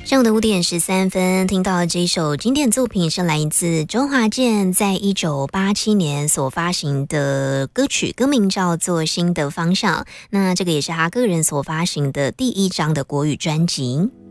上午的5:13，听到这首经典作品是来自周华健在1987年所发行的歌曲，歌名叫做《新的方向》。那这个也是他个人所发行的第一张的国语专辑。